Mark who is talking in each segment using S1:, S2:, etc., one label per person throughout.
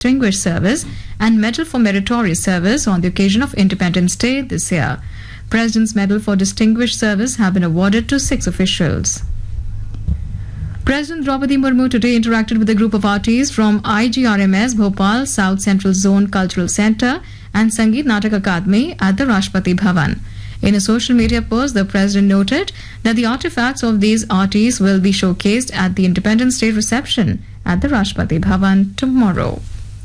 S1: Distinguished Service and Medal for Meritorious Service on the occasion of Independence Day this year. President's Medal for Distinguished Service have been awarded to 6 officials. President Draupadi Murmu today interacted with a group of artists from IGRMS Bhopal South Central Zone Cultural Centre and Sangeet Natak Akademi at the Rashtrapati Bhavan. In a social media post, the president noted that the artifacts of these artists will be showcased at the Independence Day reception at the Rashtrapati Bhavan tomorrow.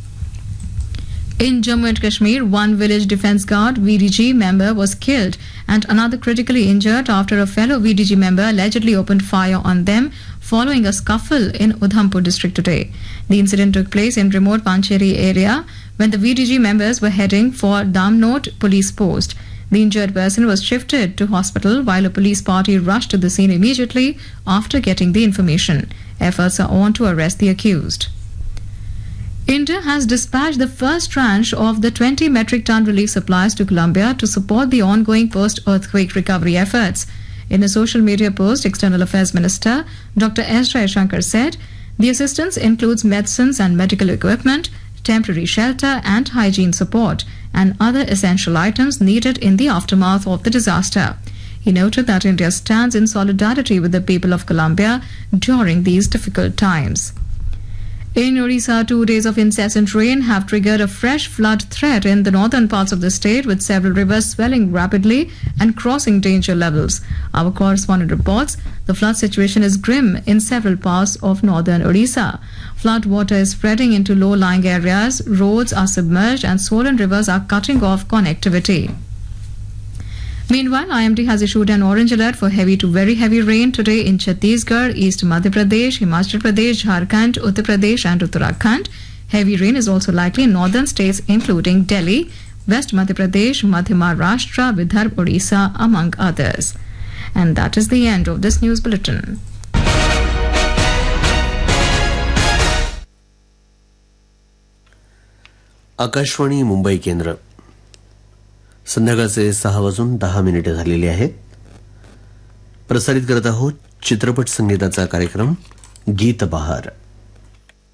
S1: In Jammu and Kashmir, one village defence guard VDG member was killed and another critically injured after a fellow VDG member allegedly opened fire on them following a scuffle in Udhampur district today. The incident took place in remote Pancheri area when the VDG members were heading for Damnot police post. The injured person was shifted to hospital while a police party rushed to the scene immediately after getting the information. Efforts are on to arrest the accused. India has dispatched the first tranche of the 20 metric ton relief supplies to Colombia to support the ongoing post-earthquake recovery efforts. In a social media post, External Affairs Minister Dr. S. Jaishankar said the assistance includes medicines and medical equipment, temporary shelter and hygiene support, and other essential items needed in the aftermath of the disaster. He noted that India stands in solidarity with the people of Colombia during these difficult times. In Odisha, 2 days of incessant rain have triggered a fresh flood threat in the northern parts of the state, with several rivers swelling rapidly and crossing danger levels. Our correspondent reports the flood situation is grim in several parts of northern Odisha. Flood water is spreading into low-lying areas, roads are submerged and swollen rivers are cutting off connectivity. Meanwhile, IMD has issued an orange alert for heavy to very heavy rain today in Chhattisgarh, East Madhya Pradesh, Himachal Pradesh, Jharkhand, Uttar Pradesh and Uttarakhand. Heavy rain is also likely in northern states including Delhi, West Madhya Pradesh, Madhya Maharashtra, Vidarbha, Odisha, among others. And that is the end of this news bulletin.
S2: Akashvani Mumbai केंद्र. संध्याकाळचे 6:10 झालेले आहेत. प्रसारित करत आहोत चित्रपट संगीताचा कार्यक्रम गीत बहार.